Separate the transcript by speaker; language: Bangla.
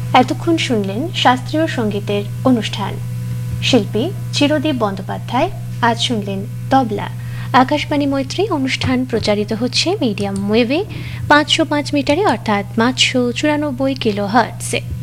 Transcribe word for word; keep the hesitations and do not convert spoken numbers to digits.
Speaker 1: এতক্ষণ শুনলেন শাস্ত্রীয় সঙ্গীতের অনুষ্ঠান। শিল্পী চিরদীপ বন্দ্যোপাধ্যায়। আজ শুনলেন তবলা। আকাশবাণী মৈত্রী অনুষ্ঠান প্রচারিত হচ্ছে মিডিয়াম ওয়েভে পাঁচশো পাঁচ মিটারে অর্থাৎ পাঁচশো চুরানব্বই কিলো হার্টসে।